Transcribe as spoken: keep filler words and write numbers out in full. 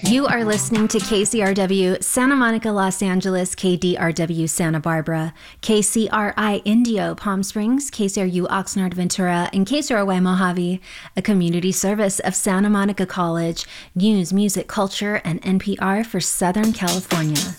You are listening to K C R W Santa Monica, Los Angeles, K D R W Santa Barbara, K C R I Indio Palm Springs, K C R U Oxnard Ventura, and K C R Y Mojave, a community service of Santa Monica College, news, music, culture, and N P R for Southern California.